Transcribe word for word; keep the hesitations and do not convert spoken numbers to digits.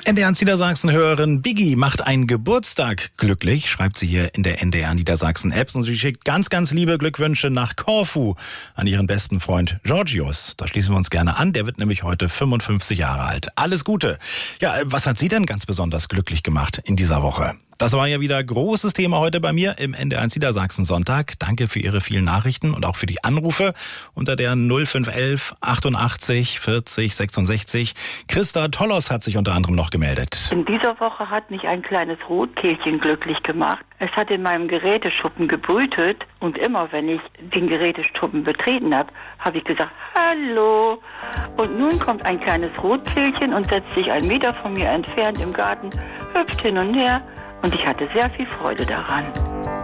N D R Niedersachsen-Hörerin Biggie macht einen Geburtstag glücklich, schreibt sie hier in der N D R Niedersachsen-App. Und sie schickt ganz, ganz liebe Glückwünsche nach Korfu an ihren besten Freund Georgios. Da schließen wir uns gerne an. Der wird nämlich heute fünfundfünfzig Jahre alt. Alles Gute. Ja, was hat Sie denn ganz besonders glücklich gemacht in dieser Woche? Das war ja wieder großes Thema heute bei mir im N D R Niedersachsen Sonntag. Danke für Ihre vielen Nachrichten und auch für die Anrufe unter der null fünf elf achtundachtzig vierzig sechsundsechzig. Christa Tollos hat sich unter anderem noch gemeldet. In dieser Woche hat mich ein kleines Rotkehlchen glücklich gemacht. Es hat in meinem Geräteschuppen gebrütet und immer wenn ich den Geräteschuppen betreten habe, habe ich gesagt, hallo. Und nun kommt ein kleines Rotkehlchen und setzt sich einen Meter von mir entfernt im Garten, hüpft hin und her. Und ich hatte sehr viel Freude daran.